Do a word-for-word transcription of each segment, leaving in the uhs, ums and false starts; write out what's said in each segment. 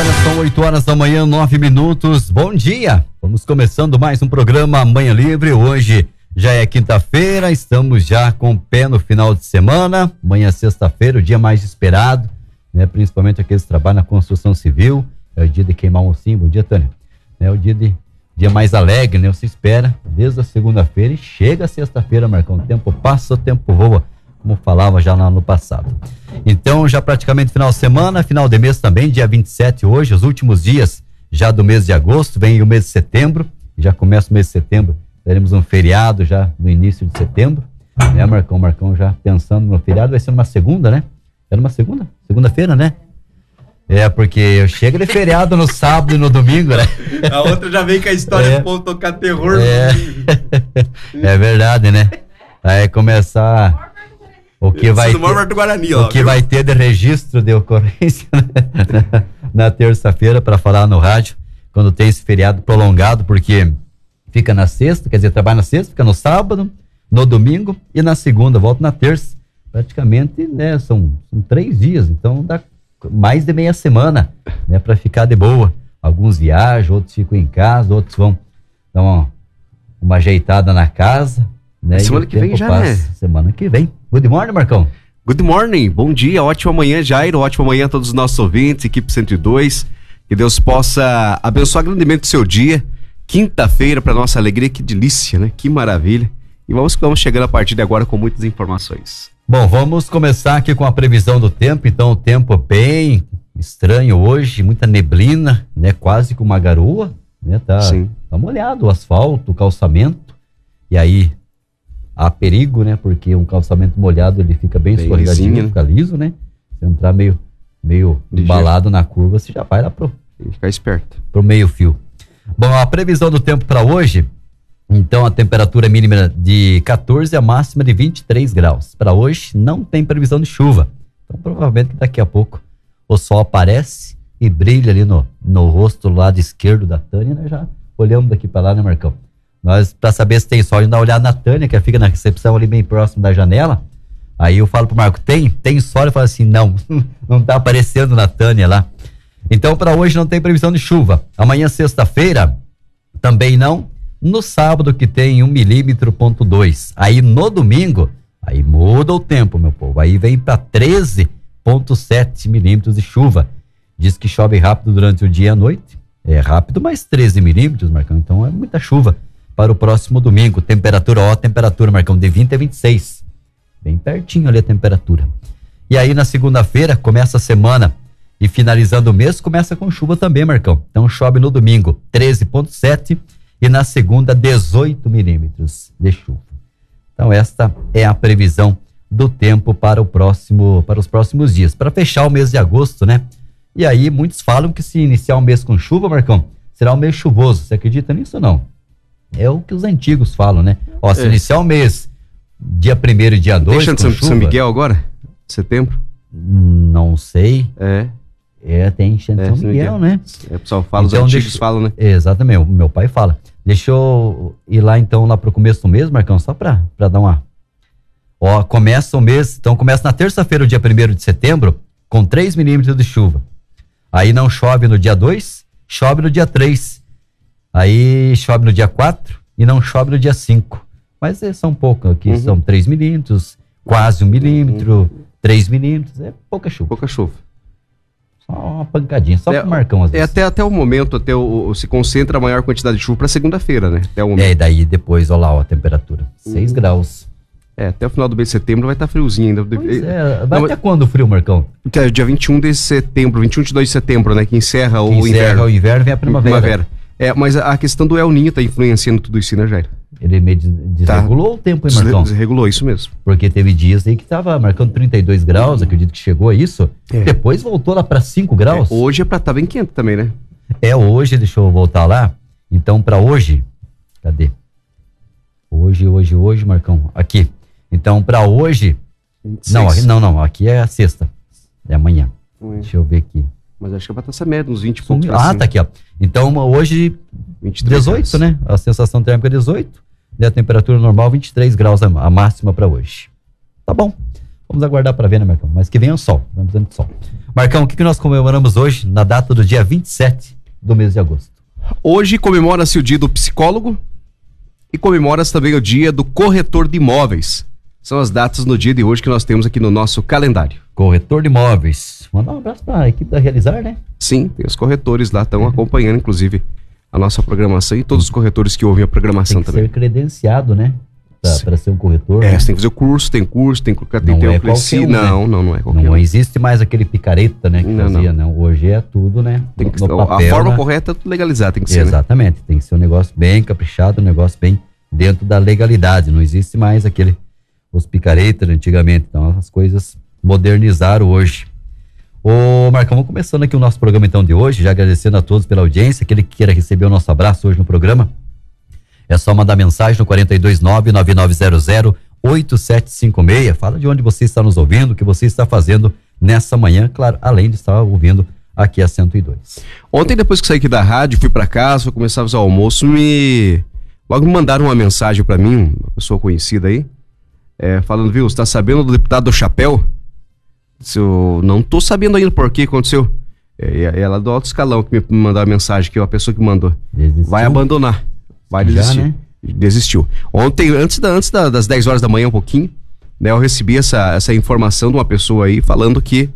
Olha, são oito horas da manhã, nove minutos. Bom dia! Vamos começando mais um programa Manhã Livre. Hoje já é quinta-feira, estamos já com o pé no final de semana. Amanhã, sexta-feira, o dia mais esperado, né? Principalmente aqueles que trabalham na construção civil. É o dia de queimar um ossinho. Bom dia, Tânia. É o dia de dia mais alegre, né? Você espera desde a segunda-feira e chega a sexta-feira, Marcão. O tempo passa, o tempo voa, como falava já lá no passado. Então, já praticamente final de semana, final de mês também, dia vinte e sete hoje, os últimos dias já do mês de agosto, vem o mês de setembro, já começa o mês de setembro, teremos um feriado já no início de setembro, né, Marcão? Marcão já pensando no feriado, vai ser numa segunda, né? É numa segunda? Segunda-feira, né? É, porque chega de feriado no sábado e no domingo, né? A outra já vem com a história é, do povo tocar terror. É, é verdade, né? Aí começar o que vai ter, Guarani, ó, o que vai ter de registro de ocorrência, né? na, na terça-feira para falar no rádio, quando tem esse feriado prolongado, porque fica na sexta, quer dizer, trabalha na sexta, fica no sábado, no domingo e na segunda, volta na terça. Praticamente, né, são, são três dias, então dá mais de meia semana, né, para ficar de boa. Alguns viajam, outros ficam em casa, outros vão dar uma, uma ajeitada na casa, né? Semana que vem já, passa. né? Semana que vem. Good morning, Marcão. Good morning, bom dia, ótima manhã, Jairo, ótima manhã a todos os nossos ouvintes, equipe cento e dois, que Deus possa abençoar grandemente o seu dia, quinta-feira, para nossa alegria, que delícia, né? Que maravilha. E vamos, vamos chegando a partir de agora com muitas informações. Bom, vamos começar aqui com a previsão do tempo. Então, o tempo bem estranho hoje, muita neblina, né? Quase com uma garoa, né? Tá, Sim. Tá molhado o asfalto, o calçamento, e aí há perigo, né? Porque um calçamento molhado, ele fica bem, bem escorregadinho, lisinho, fica liso, né? Se entrar meio, meio embalado na curva, você já vai lá pro... Tem que ficar esperto. Pro meio fio. Bom, a previsão do tempo para hoje, então a temperatura mínima de quatorze, a máxima de vinte e três graus. Para hoje não tem previsão de chuva. Então provavelmente daqui a pouco o sol aparece e brilha ali no, no rosto do lado esquerdo da Tânia, né? Já olhamos daqui para lá, né, Marcão? Nós, para saber se tem sol, a gente dá uma olhada na Tânia, que fica na recepção ali bem próximo da janela. Aí eu falo pro Marco, tem? Tem sol? Ele fala assim, não, não tá aparecendo na Tânia lá. Então para hoje não tem previsão de chuva. Amanhã, sexta-feira, também não. No sábado que tem um milímetro ponto dois. Aí no domingo, aí muda o tempo, meu povo. Aí vem para treze ponto sete milímetros de chuva. Diz que chove rápido durante o dia e a noite. É rápido, mas treze milímetros, Marcão. Então é muita chuva para o próximo domingo. Temperatura, ó, temperatura, Marcão, de vinte a vinte e seis. Bem pertinho ali a temperatura. E aí na segunda-feira começa a semana e finalizando o mês começa com chuva também, Marcão. Então chove no domingo treze ponto sete e na segunda dezoito milímetros de chuva. Então esta é a previsão do tempo para o próximo, para os próximos dias, para fechar o mês de agosto, né? E aí muitos falam que se iniciar o mês com chuva, Marcão, será um mês chuvoso. Você acredita nisso ou não? É o que os antigos falam, né? Ó, se é. iniciar o mês dia primeiro e dia dois com São, chuva... São Miguel agora? Setembro? Não sei. É. É, tem enchente de é, São Miguel, Miguel, né? É, o pessoal fala, então, os antigos deixa... falam, né? Exatamente, o meu pai fala. Deixa eu ir lá então, lá pro começo do mês, Marcão, só pra, pra dar uma... Ó, começa o mês, então começa na terça-feira, o dia primeiro de setembro, com três milímetros de chuva. Aí não chove no dia dois, chove no dia três. Aí chove no dia quatro e não chove no dia cinco. Mas é, são poucos, aqui uhum. são três milímetros, quase um milímetro, uhum. três milímetros, é pouca chuva. Pouca chuva. Só uma pancadinha, só é, pro Marcão às vezes. É até, até o momento, até o, o, se concentra a maior quantidade de chuva para segunda-feira, né? Até o momento. É, e daí depois, olha lá, ó, a temperatura, seis uhum. graus. É, até o final do mês de setembro vai estar tá friozinho ainda. Pois é, vai não, até quando o frio, Marcão? Até dia vinte e um de setembro, vinte e um e vinte e dois de setembro, né? Que encerra que o encerra inverno. o inverno, vem a primavera. primavera. É, mas a questão do El Niño tá influenciando tudo isso, né, Jair? Ele meio desregulou tá. o tempo, hein, Marcão? Desregulou, isso mesmo. Porque teve dias aí que tava marcando trinta e dois graus, hum. acredito que chegou a isso. É. Depois voltou lá para cinco graus. É, hoje é pra estar tá bem quente também, né? É, hoje, deixa eu voltar lá. Então, para hoje, cadê? Hoje, hoje, hoje, Marcão, aqui. Então, para hoje, vinte e seis. Não, aqui, não, não, aqui é a sexta, é amanhã. Hum. Deixa eu ver aqui. Mas acho que vai estar essa média, uns vinte e poucos. Ah, assim. Tá aqui, ó. Então, hoje, vinte e três dezoito, graus. Né? A sensação térmica é dezoito, e a temperatura normal vinte e três graus a, a máxima para hoje. Tá bom. Vamos aguardar para ver, né, Marcão? Mas que venha o sol, estamos precisando de sol. Marcão, o que, que nós comemoramos hoje, na data do dia vinte e sete do mês de agosto? Hoje comemora-se o dia do psicólogo e comemora-se também o dia do corretor de imóveis. São as datas no dia de hoje que nós temos aqui no nosso calendário. Corretor de imóveis. Mandar um abraço para a equipe da Realizar, né? Sim, tem os corretores lá, estão acompanhando, inclusive, a nossa programação e todos os corretores que ouvem a programação tem que também. Ser credenciado, né? Para ser um corretor. É, né? você tem que fazer o curso, tem curso, tem que não ter é o Cleci. Um, não, né? não, não é qualquer Não um. existe mais aquele picareta, né? Que não, fazia, não. não. Hoje é tudo, né? Tem que, no, no papel, a forma né? correta é tudo legalizado, tem que ser. Exatamente, né? Tem que ser um negócio bem caprichado, um negócio bem dentro da legalidade. Não existe mais aquele, os picaretas antigamente. Então as coisas modernizaram hoje. Ô Marcão, vamos começando aqui o nosso programa então de hoje, já agradecendo a todos pela audiência, aquele que queira receber o nosso abraço hoje no programa. É só mandar mensagem no quatro dois nove, nove nove zero zero, oito sete cinco seis. Fala de onde você está nos ouvindo, o que você está fazendo nessa manhã, claro, além de estar ouvindo aqui a cento e dois. Ontem, depois que saí aqui da rádio, fui para casa, fui começar a fazer o almoço, me... logo me mandaram uma mensagem para mim, uma pessoa conhecida aí, é, falando, viu, você tá sabendo do deputado do Chapéu? Se eu não tô sabendo ainda por que aconteceu. É, ela do alto escalão que me mandou a mensagem, que é a pessoa que mandou. Desistiu? Vai abandonar. Vai desistir. Já, né? Desistiu. Ontem, antes, da, antes da, das dez horas da manhã, um pouquinho, né, eu recebi essa, essa informação de uma pessoa aí falando que,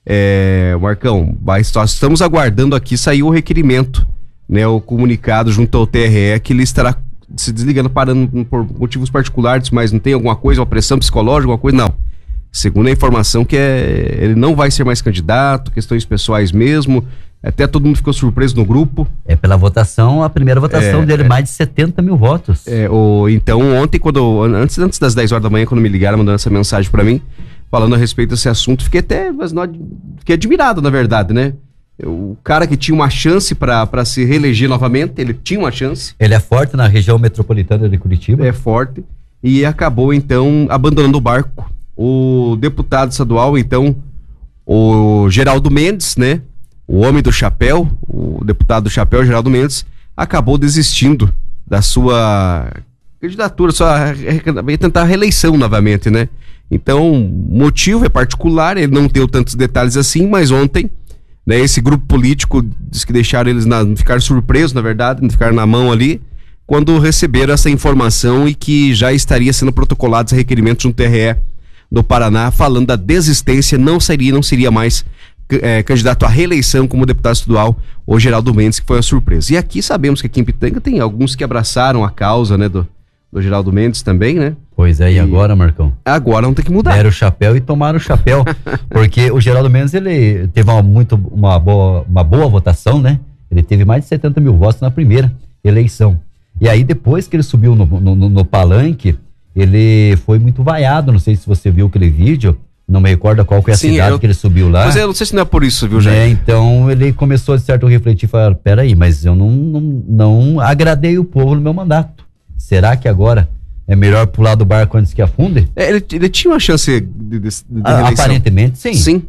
é, Marcão, vai, nós estamos aguardando aqui, saiu o requerimento, né, o comunicado junto ao T R E que ele estará se desligando, parando por motivos particulares, mas não tem alguma coisa, uma pressão psicológica, alguma coisa, não. Segundo a informação que é, ele não vai ser mais candidato, questões pessoais mesmo. Até todo mundo ficou surpreso no grupo. É pela votação, a primeira votação é, dele, é, mais de setenta mil votos. É, o, então ontem, quando antes, antes das dez horas da manhã, quando me ligaram, mandando essa mensagem pra mim, falando a respeito desse assunto, fiquei até, mas não, fiquei admirado, na verdade, né? O cara que tinha uma chance pra, pra se reeleger novamente, ele tinha uma chance. Ele é forte na região metropolitana de Curitiba. É forte. E acabou, então, abandonando o barco. O deputado estadual, então, o Geraldo Mendes, né? O homem do chapéu, o deputado do chapéu, Geraldo Mendes, acabou desistindo da sua candidatura, só ia tentar a reeleição novamente, né? Então, o motivo é particular, ele não deu tantos detalhes assim, mas ontem, né, esse grupo político diz que deixaram eles na, ficar surpresos, na verdade, ficar na mão ali, quando receberam essa informação e que já estaria sendo protocolados requerimentos no T R E do Paraná, falando da desistência, não seria, não seria mais É, candidato à reeleição como deputado estadual, o Geraldo Mendes, que foi uma surpresa. E aqui sabemos que aqui em Pitanga tem alguns que abraçaram a causa, né, do, do Geraldo Mendes também, né? Pois é, e, e agora, Marcão? Agora não tem que mudar. Deram o chapéu e tomaram o chapéu, porque o Geraldo Mendes, ele teve uma, muito, uma, boa, uma boa votação, né? Ele teve mais de setenta mil votos na primeira eleição. E aí, depois que ele subiu no, no, no palanque, ele foi muito vaiado, não sei se você viu aquele vídeo. Não me recordo qual que é a Sim, cidade eu... que ele subiu lá. Mas eu não sei se não é por isso, viu, Jair? É, então ele começou de certo a refletir e falar, peraí, mas eu não, não, não agradei o povo no meu mandato. Será que agora é melhor pular do barco antes que afunde? É, ele, ele tinha uma chance de, de, de ah, aparentemente, sim. Sim.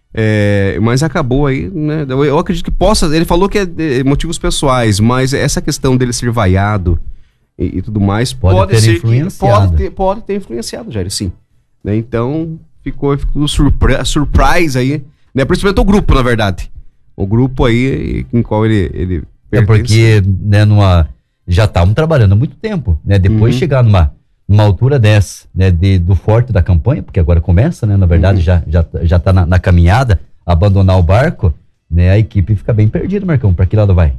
É, mas acabou aí, né? Eu, eu acredito que possa. Ele falou que é de motivos pessoais, mas essa questão dele ser vaiado e, e tudo mais pode, pode ter ser influenciado. Pode ter, pode ter influenciado, Jair, sim. Né? Então. Ficou, ficou surpre surprise aí, né? Principalmente o grupo, na verdade. O grupo aí em qual ele, ele pertence. É porque, né, numa, já estavam trabalhando há muito tempo, né? Depois uhum. chegar numa, numa altura dessa, né? De, do forte da campanha, porque agora começa, né? Na verdade, uhum. já, já, já tá na, na caminhada, abandonar o barco, né? A equipe fica bem perdida, Marcão. Pra que lado vai?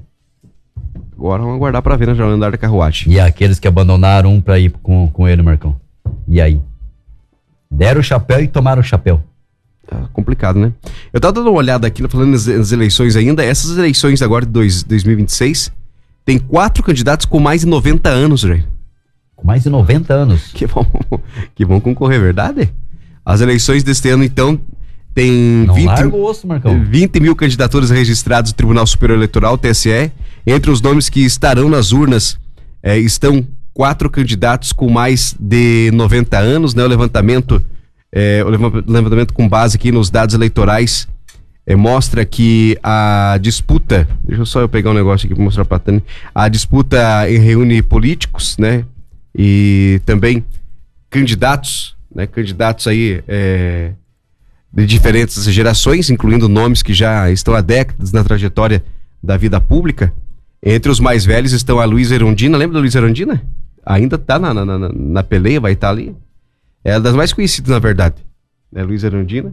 Agora vamos aguardar pra ver, né? Já andar da carruagem. E aqueles que abandonaram um pra ir com, com ele, Marcão. E aí? Deram o chapéu e tomaram o chapéu. Tá complicado, né? Eu tava dando uma olhada aqui, falando nas, nas eleições ainda. Essas eleições agora de dois, dois mil e vinte e seis, tem quatro candidatos com mais de noventa anos, Jair. Com mais de noventa anos? Que vão, que vão concorrer, verdade? As eleições deste ano, então, tem Não vinte, larga o osso, Marcão. vinte mil candidaturas registradas no Tribunal Superior Eleitoral, T S E. Entre os nomes que estarão nas urnas é, estão quatro candidatos com mais de noventa anos, né? O levantamento, é, o levantamento com base aqui nos dados eleitorais é, mostra que a disputa, deixa eu só eu pegar um negócio aqui para mostrar para a Tânia, a disputa reúne políticos, né? E também candidatos né, candidatos aí é, de diferentes gerações, incluindo nomes que já estão há décadas na trajetória da vida pública. Entre os mais velhos estão a Luísa Erundina. Lembra da Luísa Erundina? Ainda está na, na, na, na peleia, vai estar ali. É uma das mais conhecidas, na verdade. É Luísa Erundina.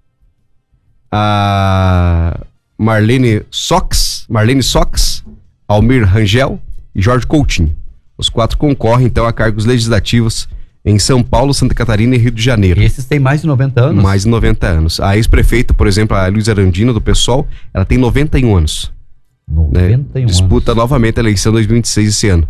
A Marlene Sox, Marlene Sox, Almir Rangel e Jorge Coutinho. Os quatro concorrem, então, a cargos legislativos em São Paulo, Santa Catarina e Rio de Janeiro. Esses têm mais de noventa anos? Mais de noventa anos. A ex-prefeita, por exemplo, a Luísa Erundina, do PSOL, ela tem noventa e um anos. noventa e um né? Disputa anos. novamente a eleição dois mil e vinte e seis esse ano.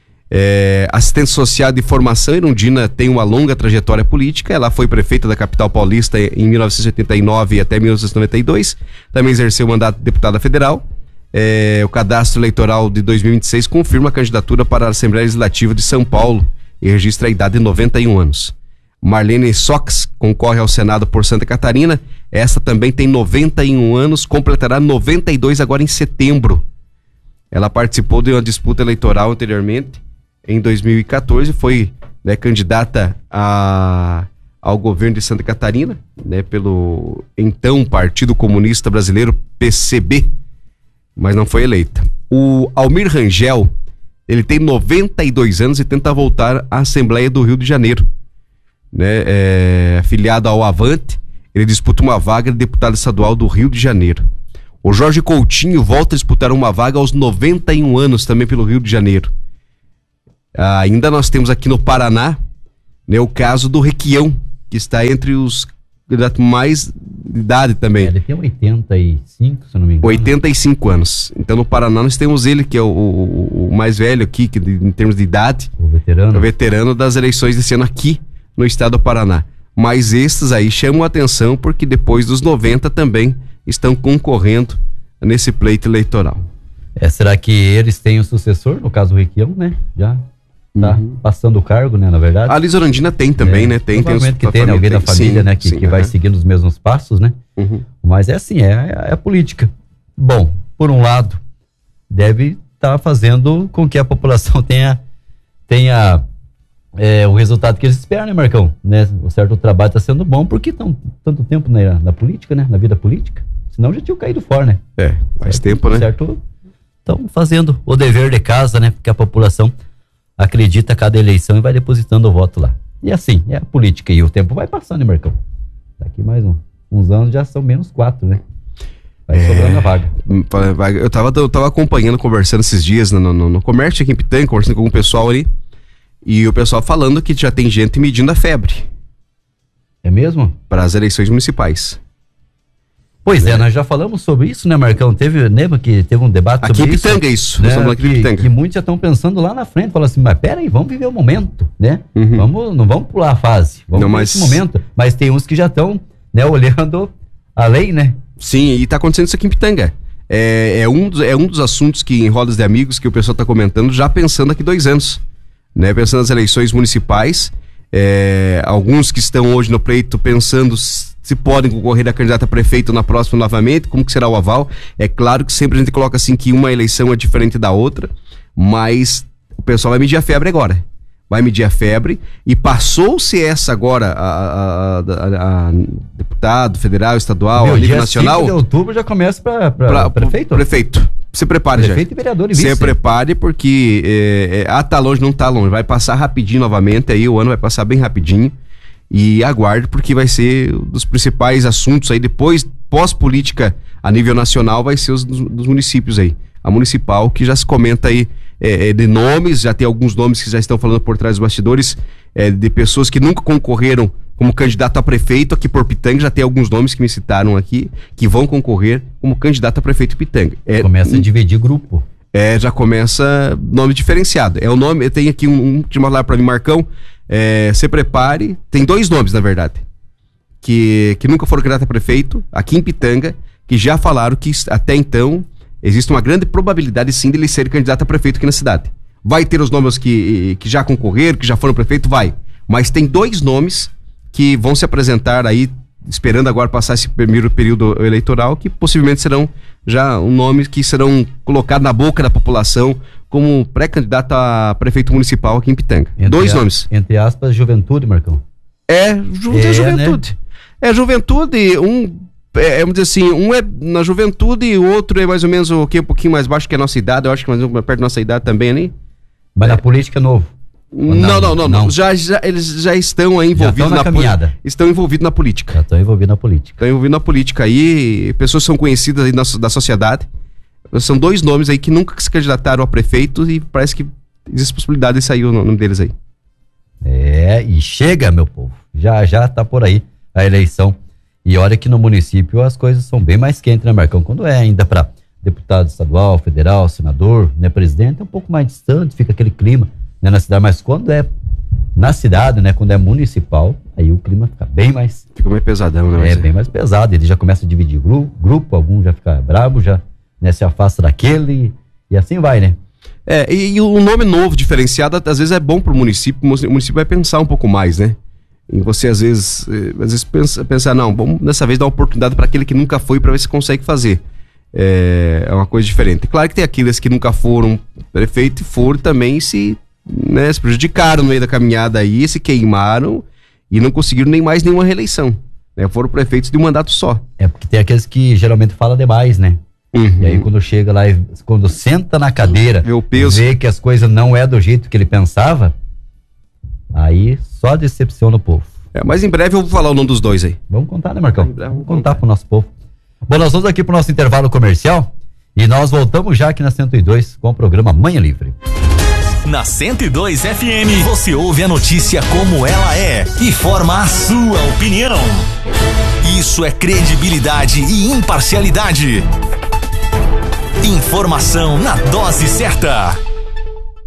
É, assistente social de formação, Erundina tem uma longa trajetória política. Ela foi prefeita da capital paulista em mil novecentos e oitenta e nove até mil novecentos e noventa e dois. Também exerceu o mandato de deputada federal. É, o cadastro eleitoral de dois mil e vinte e seis confirma a candidatura para a Assembleia Legislativa de São Paulo e registra a idade de noventa e um anos. Marlene Sox concorre ao Senado por Santa Catarina. Esta também tem noventa e um anos, completará noventa e dois agora em setembro. Ela participou de uma disputa eleitoral anteriormente, em dois mil e quatorze, foi, né, candidata a, ao governo de Santa Catarina, né, pelo então Partido Comunista Brasileiro, P C B, mas não foi eleita. O Almir Rangel, ele tem noventa e dois anos e tenta voltar à Assembleia do Rio de Janeiro. Né, é, afiliado ao Avante, ele disputa uma vaga de deputado estadual do Rio de Janeiro. O Jorge Coutinho volta a disputar uma vaga aos noventa e um anos, também pelo Rio de Janeiro. Ah, ainda nós temos aqui no Paraná, né, o caso do Requião, que está entre os candidatos mais de idade também. É, ele tem oitenta e cinco, se não me engano. oitenta e cinco anos. Então no Paraná nós temos ele, que é o, o, o mais velho aqui, que, em termos de idade. O veterano. O veterano das eleições desse ano aqui no estado do Paraná. Mas estes aí chamam a atenção porque depois dos noventa também estão concorrendo nesse pleito eleitoral. É, será que eles têm o sucessor, no caso o Requião, né? Já tá uhum. passando o cargo, né, na verdade. A Luísa Erundina tem também, é, né? Tem, tem, os, que tem, né? Alguém da família, sim, né? Que, sim, que uhum. vai seguindo os mesmos passos, né? Uhum. Mas é assim, é, é a política. Bom, por um lado, deve estar tá fazendo com que a população tenha, tenha é, o resultado que eles esperam, né, Marcão? Né? O certo trabalho está sendo bom, porque estão tanto tempo na, na política, né? Na vida política. Senão já tinham caído fora, né? É, faz certo, tempo, né? Certo, estão fazendo o dever de casa, né? Porque a população acredita a cada eleição e vai depositando o voto lá. E assim, é a política. E o tempo vai passando, né, Marcão? Daqui mais um, uns anos já são menos quatro, né? Vai é, sobrando a vaga. Eu tava, eu tava acompanhando, conversando esses dias no, no, no comércio aqui em Pitanga, conversando com o pessoal ali. E o pessoal falando que já tem gente medindo a febre. É mesmo? Para as eleições municipais. Pois é. é, nós já falamos sobre isso, né, Marcão? Teve, lembra que teve um debate aqui sobre em Pitanga, isso. Né? Nós aqui em Pitanga. Que, que muitos já estão pensando lá na frente, falando assim, mas pera aí, vamos viver o momento, né? Uhum. Vamos, não vamos pular a fase, vamos não, viver mas... esse momento. Mas tem uns que já estão, né, olhando a lei, né? Sim, e tá acontecendo isso aqui em Pitanga. É, é, um, dos, é um dos assuntos que em rodas de amigos que o pessoal tá comentando, já pensando daqui dois anos, né? Pensando nas eleições municipais, é, alguns que estão hoje no pleito pensando se podem concorrer a candidato a prefeito na próxima novamente, como que será o aval. É claro que sempre a gente coloca assim que uma eleição é diferente da outra, mas o pessoal vai medir a febre agora. Vai medir a febre e passou-se essa agora a, a, a, a deputado federal, estadual, Meu, a nível dia nacional. cinco de outubro já começa para prefeito? Prefeito. Se prepare já. Prefeito e vereador e vice. Se prepare porque é, é, ah, tá longe, não tá longe. Vai passar rapidinho novamente, aí o ano vai passar bem rapidinho. E aguarde, porque vai ser um dos principais assuntos aí, depois, pós-política a nível nacional, vai ser os dos, dos municípios aí. A municipal, que já se comenta aí é, é, de nomes, já tem alguns nomes que já estão falando por trás dos bastidores, é, de pessoas que nunca concorreram como candidato a prefeito aqui por Pitanga. Já tem alguns nomes que me citaram aqui, que vão concorrer como candidato a prefeito Pitanga. É, começa a dividir grupo. É, já começa nome diferenciado. É o nome, eu tenho aqui um, um que mandar para mim, Marcão. É, se prepare, tem dois nomes na verdade que, que nunca foram candidatos a prefeito aqui em Pitanga, que já falaram que até então existe uma grande probabilidade sim de ele ser candidato a prefeito aqui na cidade. Vai ter os nomes que, que já concorreram, que já foram prefeito, vai, mas tem dois nomes que vão se apresentar aí, esperando agora passar esse primeiro período eleitoral, que possivelmente serão já um nome que serão colocados na boca da população como pré-candidato a prefeito municipal aqui em Pitanga. Entre Dois a, nomes. Entre aspas, juventude, Marcão. É, ju- É, é juventude. Né? É juventude, um, é, vamos dizer assim, um é na juventude e o outro é mais ou menos o quê? Um pouquinho mais baixo que a nossa idade, eu acho que mais ou menos perto da nossa idade também, né? Mas na política é novo. Não, não, não, não, não. Já, já, eles já estão aí envolvidos na, na caminhada. Poli- estão envolvidos na política. Já estão envolvidos na política. Estão envolvidos na política aí, pessoas são conhecidas aí na, da sociedade. São dois nomes aí que nunca se candidataram a prefeito e parece que existe possibilidade de sair o nome deles aí. É, e chega, meu povo. Já, já tá por aí a eleição. E olha que no município as coisas são bem mais quentes, né, Marcão? Quando é ainda para deputado estadual, federal, senador, né, presidente, é um pouco mais distante, fica aquele clima, né, na cidade. Mas quando é na cidade, né, quando é municipal, aí o clima fica bem mais... Fica mais pesadão, né? É, bem mais pesado. Ele já começa a dividir grupo, grupo algum já fica brabo, já, né, se afasta daquele e assim vai, né? É, e, e o nome novo, diferenciado, às vezes é bom pro município, o município vai pensar um pouco mais, né? E você às vezes, às vezes pensa, pensar, não, vamos dessa vez dar uma oportunidade para aquele que nunca foi para ver se consegue fazer. É, é uma coisa diferente. Claro que tem aqueles que nunca foram prefeito e foram também se, né, se prejudicaram no meio da caminhada aí, se queimaram e não conseguiram nem mais nenhuma reeleição. Né? Foram prefeitos de um mandato só. É porque tem aqueles que geralmente falam demais, né? Uhum. E aí quando chega lá, e quando senta na cadeira, vê o peso, vê que as coisas não é do jeito que ele pensava, aí só decepciona o povo. É, mas em breve eu vou falar o nome dos dois aí. Vamos contar, né, Marcão? Vamos Vamos contar. contar pro nosso povo. Bom, nós vamos aqui pro nosso intervalo comercial e nós voltamos já aqui na cento e dois com o programa Manhã Livre. Na cento e dois F M, você ouve a notícia como ela é e forma a sua opinião. Isso é credibilidade e imparcialidade. Informação na dose certa.